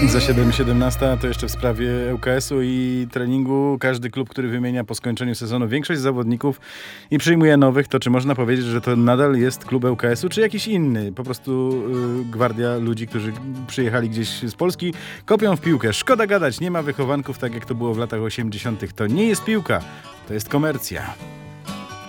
Za 7:17 to jeszcze w sprawie ŁKS-u i treningu. Każdy klub, który wymienia po skończeniu sezonu większość zawodników i przyjmuje nowych, to czy można powiedzieć, że to nadal jest klub ŁKS-u, czy jakiś inny? Po prostu gwardia ludzi, którzy przyjechali gdzieś z Polski, kopią w piłkę. Szkoda gadać, nie ma wychowanków tak jak to było w latach 80. To nie jest piłka, to jest komercja.